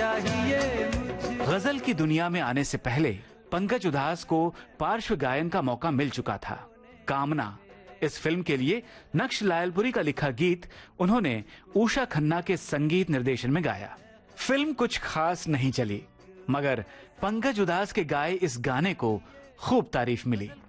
चाहिए मुझे। गजल की दुनिया में आने से पहले पंकज उधास को पार्श्व गायन का मौका मिल चुका था। कामना इस फिल्म के लिए नक्श लायलपुरी का लिखा गीत उन्होंने उषा खन्ना के संगीत निर्देशन में गाया। फिल्म कुछ खास नहीं चली, मगर पंकज उधास के गाए इस गाने को खूब तारीफ मिली।